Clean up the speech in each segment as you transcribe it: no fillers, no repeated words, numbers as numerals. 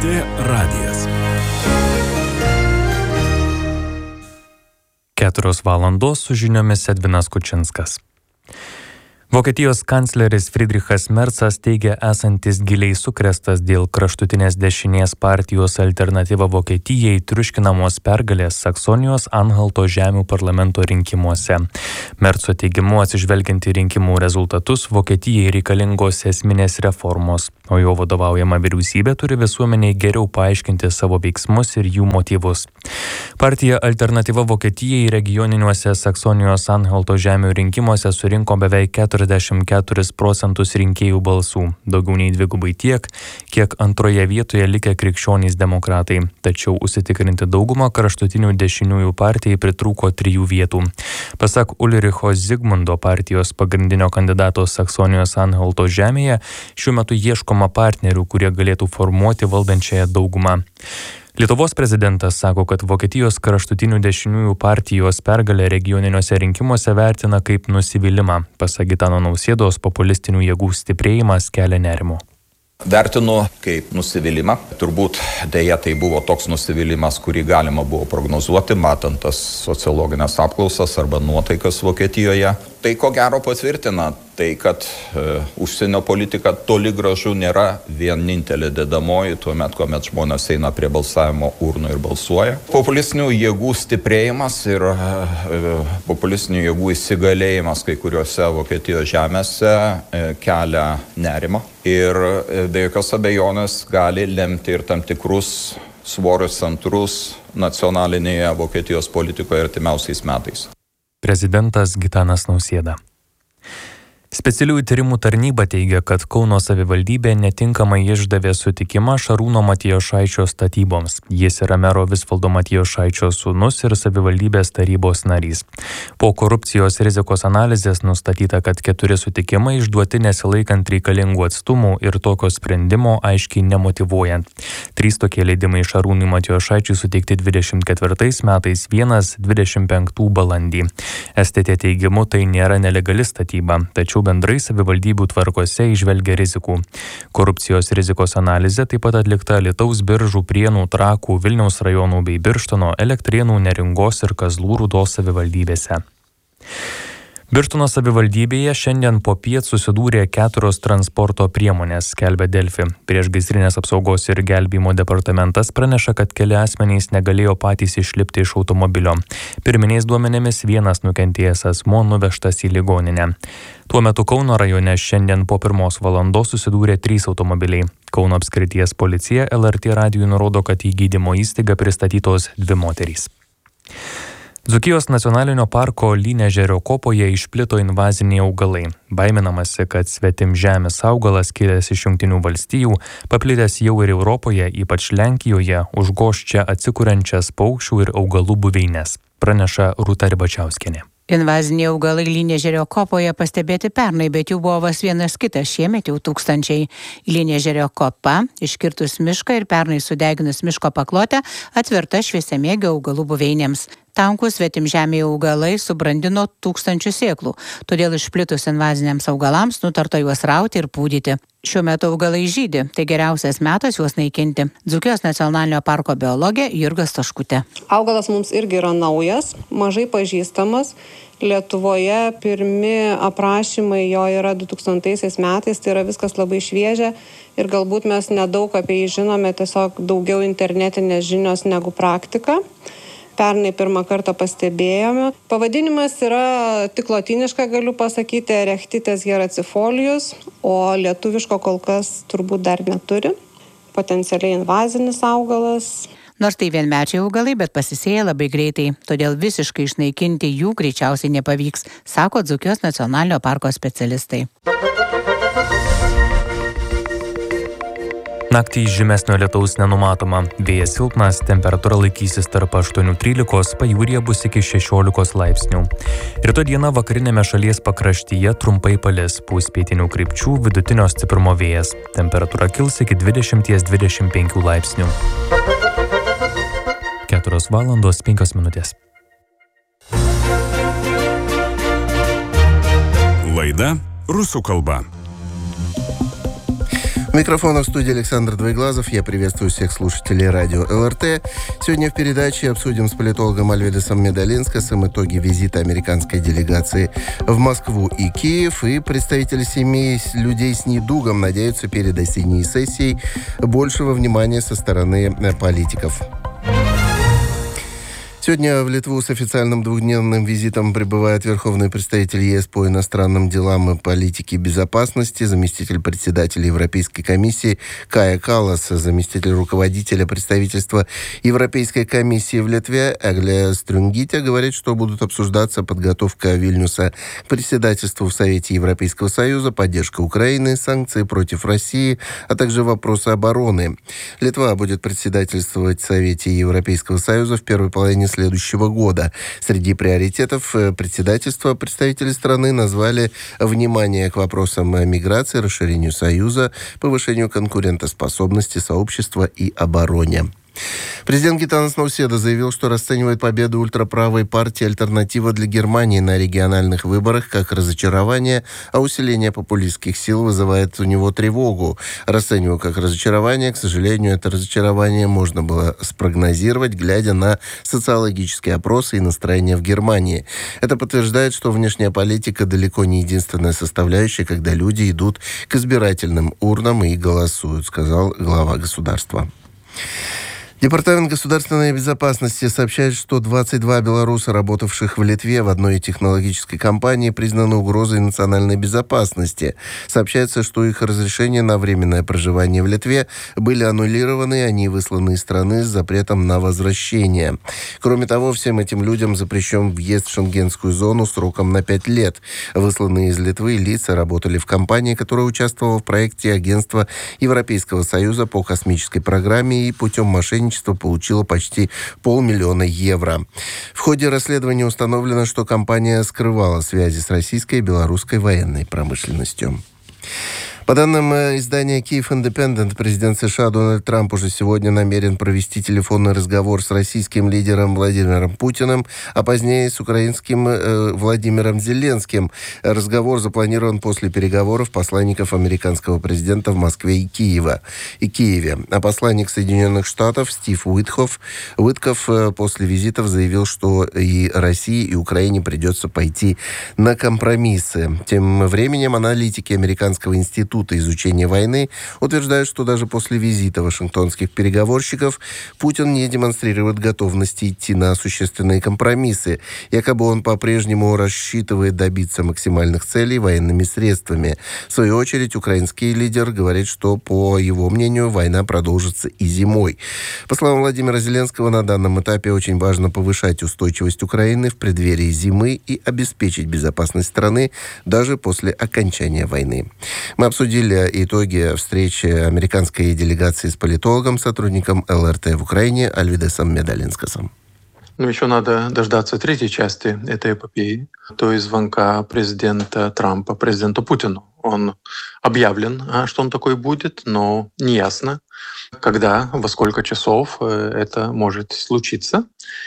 LRT radijas. 4 valandos su žiniomis Edvinas Kučinskas. Vokietijos kancleris Friedrichas Merzas teigia esantis giliai sukrėstas dėl kraštutinės dešinės partijos Alternatyva Vokietijai triuškinamos pergalės Saksonijos Anhalto žemių parlamento rinkimuose. Merzo teigimu, atsižvelgiant į rinkimų rezultatus, Vokietijai reikalingos esminės reformos, o jo vadovaujama vyriausybė turi visuomeniai geriau paaiškinti savo veiksmus ir jų motyvus. Partija Alternatyva Vokietijai regioniniuose Saksonijos Anhalto žemių rinkimuose surinko beveik 44% rinkėjų balsų, daugiau nei dvigubai tiek, kiek antroje vietoje likę krikščionys demokratai. Tačiau užsitikrinti daugumą kraštutinių dešiniųjų partijai pritrūko 3 vietų. Pasak Ulricho Zigmundo, partijos pagrindinio kandidato Saksonijos Anhalto žemėje, šiuo metu ieškoma partnerių, kurie galėtų formuoti valdančiąją daugumą. Lietuvos prezidentas sako, kad Vokietijos kraštutinių dešiniųjų partijos pergalę regioniniuose rinkimuose vertina kaip nusivylimą. Pasak Gitano Nausėdos, populistinių jėgų stiprėjimas kelia nerimo. Vertinu kaip nusivylimą. Turbūt dėja tai buvo toks nusivylimas, kurį galima buvo prognozuoti, matant tas sociologinės apklausas arba nuotaikas Vokietijoje. Tai ko gero patvirtina tai, kad užsienio politika toli gražu nėra vienintelė dedamoji tuomet, kuomet žmonės eina prie balsavimo urnų ir balsuoja. Populistinių jėgų stiprėjimas ir populistinių jėgų įsigalėjimas kai kuriuose Vokietijos žemėse kelia nerimą. Ir be jokios abejonės gali lemti ir tam tikrus svorius centrus nacionalinėje Vokietijos politikoje artimiausiais metais. Prezidentas Gitanas Nausėda. Specialiųjų tyrimų tarnyba teigia, kad Kauno savivaldybė netinkamai išdavė sutikimą Šarūno Matijošaičio statyboms. Jis yra mero Visvaldo Matijošaičio sūnus ir savivaldybės tarybos narys. Po korupcijos rizikos analizės nustatyta, kad 4 sutikimai išduoti nesilaikant reikalingų atstumų ir tokio sprendimo aiškiai nemotyvuojant. 3 tokie leidimai Šarūnui Matijošaičiui suteikti 24 metais, 1 25 balandį. STT teigimu tai nėra nelegali statyba, tačiau bendrai savivaldybių tvarkose įžvelgia rizikų. Korupcijos rizikos analizė taip pat atlikta Alytaus, Biržų, Prienų, Trakų, Vilniaus rajonų bei Birštono, Elektrėnų, Neringos ir Kazlų Rūdos savivaldybėse. Birštono savivaldybėje šiandien popiet susidūrė 4 transporto priemonės, skelbia Delfi. Priešgaisrinės apsaugos ir gelbėjimo departamentas praneša, kad keli asmenys negalėjo patys išlipti iš automobilio. Pirminiais duomenimis 1 nukentėjęs asmuo nuvežtas į ligoninę. Tuo metu Kauno rajone šiandien po 1 valandos susidūrė 3 automobiliai. Kauno apskrities policija LRT radijui nurodo, kad į gydymo įstaigą pristatytos 2 moterys. Dzūkijos nacionalinio parko Lynežerio kopoje išplito invaziniai augalai. Baiminamasi, kad svetimžemis augalas kilęs iš Jungtinių valstijų, paplitęs jau ir Europoje, ypač Lenkijoje, užgoš čia atsikuriančias paukščių ir augalų buveines, praneša Rūta Ribačiauskienė. Invaziniai augalai Lynežerio kopoje pastebėti pernai, bet jų buvo vos vienas kitas, šiemet jau tūkstančiai. Lynežerio kopa, iškirtus mišką ir pernai sudeginus miško paklotę, atverta šviesiamėgių augalų buveinėms. Tankūs svetimžemiai augalai subrandino 1000 sėklų, todėl išplitus invaziniams augalams nutarta juos rauti ir pūdyti. Šiuo metu augalai žydi, tai geriausias metas juos naikinti. Dzūkijos nacionalinio parko biologė Jurga Staškutė. Augalas mums irgi yra naujas, mažai pažįstamas. Lietuvoje pirmi aprašymai jo yra 2000 metais, tai yra viskas labai šviežia ir galbūt mes nedaug apie jį žinome, tiesiog daugiau internetinės žinios negu praktika. Pernai pirmą kartą pastebėjome. Pavadinimas yra tik lotyniška, galiu pasakyti, Erechtites heracifolius, o lietuviško kol kas turbūt dar neturi. Potencialiai invazinis augalas. Nors tai vienmečiai augalai, bet pasisėja labai greitai, todėl visiškai išnaikinti jų greičiausiai nepavyks, sako Dzūkijos nacionalinio parko specialistai. Naktį žymesnio lietaus nenumatoma. Vėjas silpnas, temperatūra laikysis tarp 8-13, pajūryje bus iki 16 laipsnių. Rytoj dieną vakarinėme šalies pakraštyje trumpai palis, pūs pietinių krypčių, vidutinio stiprumo vėjas. Temperatūra kils iki 20-25 laipsnių. 4 valandos 5 minutės. Laida rusų kalba. У микрофона в студии Александр Двоеглазов. Я приветствую всех слушателей радио ЛРТ. Сегодня в передаче обсудим с политологом Альвидесом Медалинскасом итоги визита американской делегации в Москву и Киев. И представители семей людей с недугом надеются перед осенней сессией большего внимания со стороны политиков. Сегодня в Литву с официальным двухдневным визитом прибывает верховный представитель ЕС по иностранным делам и политике безопасности, заместитель председателя Европейской комиссии Кая Каллас, заместитель руководителя представительства Европейской комиссии в Литве Эгле Стрюнгите говорит, что будут обсуждаться подготовка Вильнюса к председательству в Совете Европейского Союза, поддержка Украины, санкции против России, а также вопросы обороны. Литва будет председательствовать в Совете Европейского Союза в первой половине следующего года. Среди приоритетов председательства представители страны назвали внимание к вопросам миграции, расширению Союза, повышению конкурентоспособности сообщества и обороне. Президент Гитанас Науседа заявил, что расценивает победу ультраправой партии «Альтернатива для Германии» на региональных выборах как разочарование, а усиление популистских сил вызывает у него тревогу. Расцениваю как разочарование. К сожалению, это разочарование можно было спрогнозировать, глядя на социологические опросы и настроения в Германии. Это подтверждает, что внешняя политика далеко не единственная составляющая, когда люди идут к избирательным урнам и голосуют, сказал глава государства. Департамент государственной безопасности сообщает, что 22 белоруса, работавших в Литве в одной технологической компании, признаны угрозой национальной безопасности. Сообщается, что их разрешения на временное проживание в Литве были аннулированы, они высланы из страны с запретом на возвращение. Кроме того, всем этим людям запрещен въезд в шенгенскую зону сроком на 5 лет. Высланные из Литвы лица работали в компании, которая участвовала в проекте Агентства Европейского Союза по космической программе и путем мошенничества получила почти 500 000 евро. В ходе расследования установлено, что компания скрывала связи с российской и белорусской военной промышленностью. По данным издания Kyiv Independent, президент США Дональд Трамп уже сегодня намерен провести телефонный разговор с российским лидером Владимиром Путиным, а позднее с украинским Владимиром Зеленским. Разговор запланирован после переговоров посланников американского президента в Москве и Киеве. А посланник Соединенных Штатов Стив Уитков после визитов заявил, что и России, и Украине придется пойти на компромиссы. Тем временем аналитики Американского института изучения войны утверждают, что даже после визита вашингтонских переговорщиков Путин не демонстрирует готовности идти на существенные компромиссы. Якобы он по-прежнему рассчитывает добиться максимальных целей военными средствами. В свою очередь, украинский лидер говорит, что, по его мнению, война продолжится и зимой. По словам Владимира Зеленского, на данном этапе очень важно повышать устойчивость Украины в преддверии зимы и обеспечить безопасность страны даже после окончания войны. Мы обсудили итоги встречи американской делегации с политологом, сотрудником ЛРТ в Украине Альвидесом Медалинскасом. Еще надо дождаться третьей части этой эпопеи, то есть звонка президента Трампа президенту Путину. Он объявлен, что он такой будет, но неясно, когда, во сколько часов это может случиться.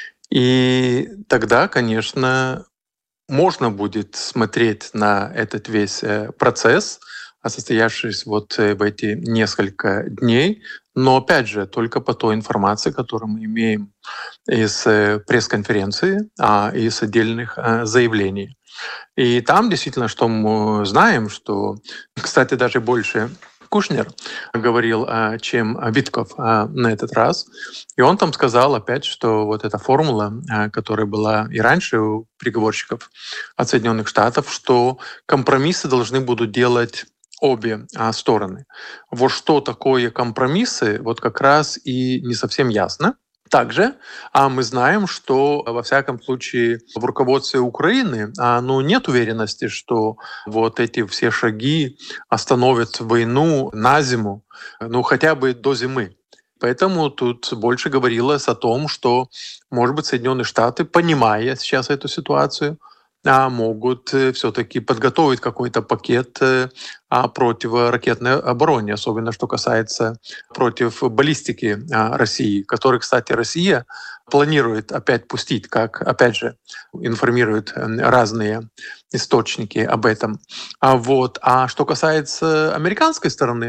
И тогда, конечно, можно будет смотреть на этот весь процесс, состоявшись вот в эти несколько дней, но опять же только по той информации, которую мы имеем из пресс-конференции, из отдельных заявлений. И там действительно, что мы знаем, что, кстати, даже больше Кушнер говорил, чем Витков на этот раз. И он там сказал опять, что вот эта формула, которая была и раньше у переговорщиков от Соединенных Штатов, что компромиссы должны будут делать обе стороны. Вот что такое компромиссы, вот как раз и не совсем ясно. Также мы знаем, что во всяком случае в руководстве Украины нет уверенности, что вот эти все шаги остановят войну на зиму, хотя бы до зимы. Поэтому тут больше говорилось о том, что, может быть, Соединенные Штаты, понимая сейчас эту ситуацию, могут все-таки подготовить какой-то пакет противоракетной обороны, особенно что касается против баллистики России, который, кстати, Россия планирует опять пустить, как, опять же, информируют разные источники об этом. А что касается американской стороны,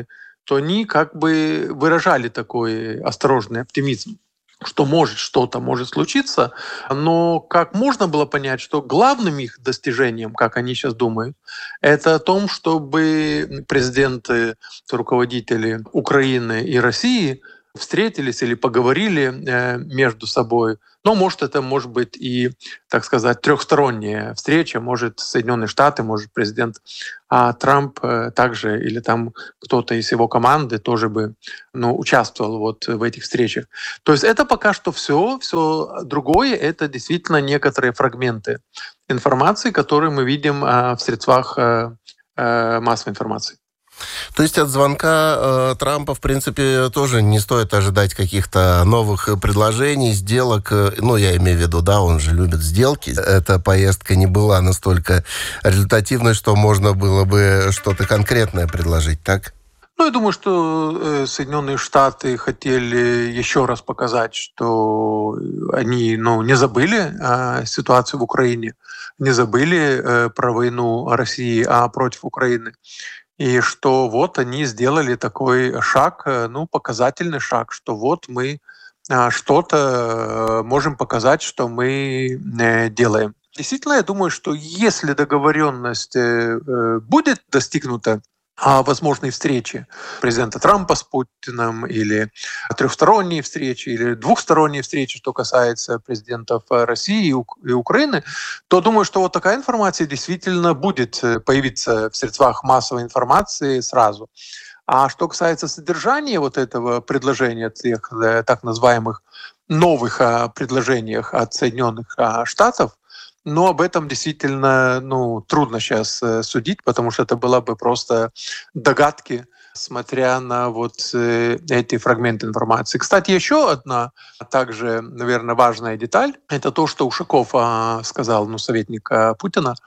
то они как бы выражали такой осторожный оптимизм, что что-то может случиться, но как можно было понять, что главным их достижением, как они сейчас думают, это о том, чтобы президенты, руководители Украины и России встретились или поговорили между собой. Но может быть и, так сказать, трехсторонняя встреча. Может, Соединенные Штаты, может, президент Трамп также, или там кто-то из его команды тоже бы участвовал вот в этих встречах. То есть это пока что все другое. Это действительно некоторые фрагменты информации, которые мы видим в средствах массовой информации. То есть от звонка Трампа, в принципе, тоже не стоит ожидать каких-то новых предложений, сделок. Ну, я имею в виду, да, он же любит сделки. Эта поездка не была настолько результативной, что можно было бы что-то конкретное предложить, так? Я думаю, что Соединенные Штаты хотели еще раз показать, что они не забыли ситуацию в Украине, не забыли про войну России против Украины. И что вот они сделали такой шаг, показательный шаг, что вот мы что-то можем показать, что мы делаем. Действительно, я думаю, что если договоренность будет достигнута, возможной встречи президента Трампа с Путиным, или трехсторонние встречи, или двухсторонние встречи, что касается президентов России и Украины, то думаю, что вот такая информация действительно будет появиться в средствах массовой информации сразу. А что касается содержания вот этого предложения, тех так называемых новых предложениях от Соединенных Штатов, но об этом действительно трудно сейчас судить, потому что это было бы просто догадки, смотря на вот эти фрагменты информации. Кстати, еще одна также, наверное, важная деталь — это то, что Ушаков сказал, советник Путина,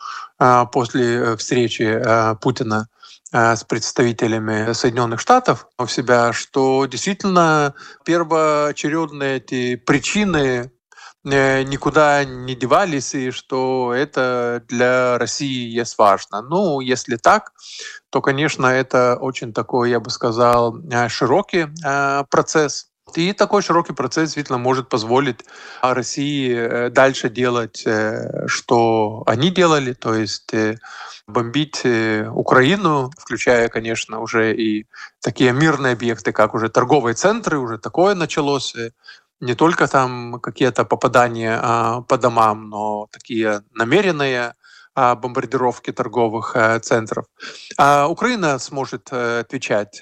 после встречи Путина с представителями Соединенных Штатов у себя, что действительно первоочередные эти причины никуда не девались, и что это для России есть важно. Если так, то, конечно, это очень такой, я бы сказал, широкий процесс. И такой широкий процесс действительно может позволить России дальше делать, что они делали, то есть бомбить Украину, включая, конечно, уже и такие мирные объекты, как уже торговые центры, уже такое началось. Не только там какие-то попадания по домам, но такие намеренные бомбардировки торговых центров. Украина сможет отвечать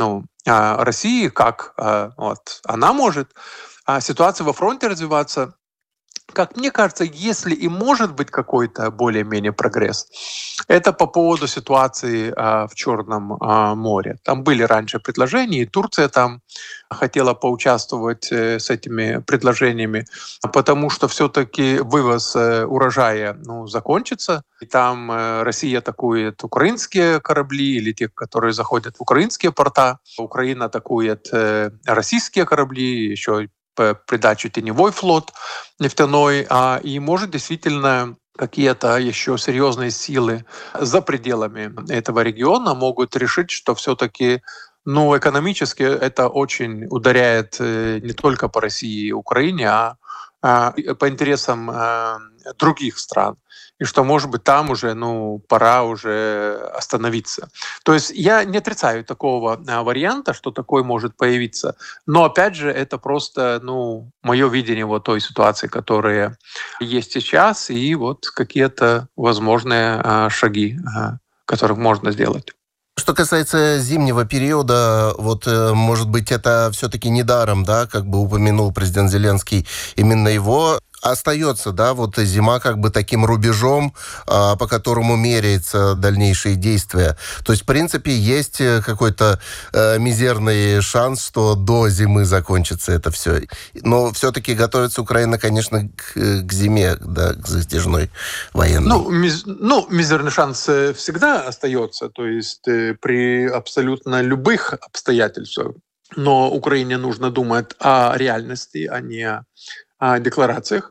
России, как она может. Ситуация во фронте развиваться. Как мне кажется, если и может быть какой-то более-менее прогресс, это по поводу ситуации в Черном море. Там были раньше предложения, и Турция там хотела поучаствовать с этими предложениями, потому что все-таки вывоз урожая закончится. И там Россия атакует украинские корабли или те, которые заходят в украинские порта. Украина атакует российские корабли, еще придачу теневой флот нефтяной, и может действительно какие-то еще серьезные силы за пределами этого региона могут решить, что все-таки экономически это очень ударяет не только по России и Украине, а по интересам других стран. И что, может быть, там уже пора уже остановиться. То есть я не отрицаю такого варианта, что такой может появиться. Но, опять же, это просто мое видение вот той ситуации, которая есть сейчас, и вот какие-то возможные шаги, которых можно сделать. Что касается зимнего периода, может быть, это все-таки недаром, да, как бы упомянул президент Зеленский, именно его остается, да, зима как бы таким рубежом, по которому меряются дальнейшие действия. То есть, в принципе, есть какой-то мизерный шанс, что до зимы закончится это все. Но все-таки готовится Украина, конечно, к зиме, да, к затяжной военной. Мизерный шанс всегда остается, то есть при абсолютно любых обстоятельствах. Но Украине нужно думать о реальности, а не о декларациях.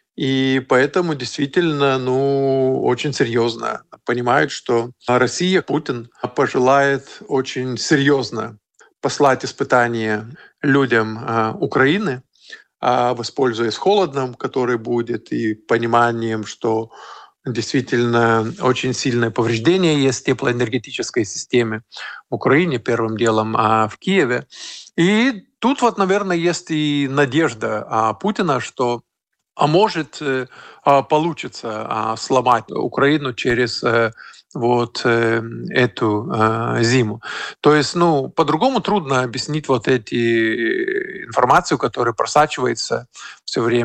И поэтому действительно, очень серьезно понимают, что Россия, Путин пожелает очень серьезно послать испытания людям Украины, воспользуясь холодом, который будет, и пониманием, что действительно очень сильное повреждение есть в теплоэнергетической системе в Украине, первым делом в Киеве. И тут вот, наверное, есть и надежда Путина, что может получится сломать Украину через вот эту зиму. То есть, по-другому трудно объяснить вот эти информацию, которая просачивается все время